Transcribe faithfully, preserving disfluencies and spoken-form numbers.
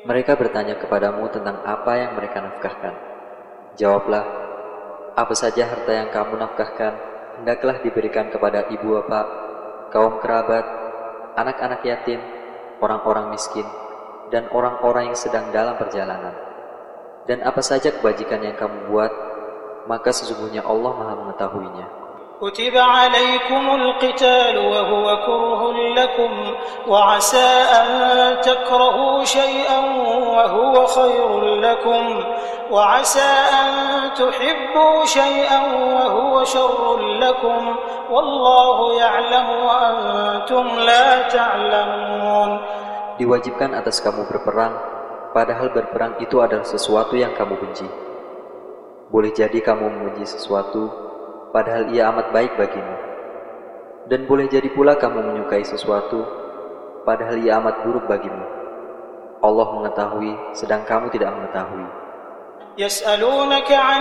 Mereka bertanya kepadamu tentang apa yang mereka nafkahkan. Jawablah, apa saja harta yang kamu nafkahkan, hendaklah diberikan kepada ibu bapak, kaum kerabat, anak-anak yatim, orang-orang miskin, dan orang-orang yang sedang dalam perjalanan. Dan apa saja kebajikan yang kamu buat, maka sesungguhnya Allah Maha mengetahuinya. كتب عليكم القتال وهو كره لكم وعسى أن تكرهوا شيئا وهو خير لكم وعسى أن تحبوا شيئا وهو شر لكم والله يعلم وأنتم لا تعلمون. Diwajibkan atas kamu berperang, padahal berperang itu adalah sesuatu yang kamu benci. Boleh jadi kamu membenci sesuatu padahal ia amat baik bagimu. Dan boleh jadi pula kamu menyukai sesuatu, padahal ia amat buruk bagimu. Allah mengetahui, sedang kamu tidak mengetahui. يسألونك عن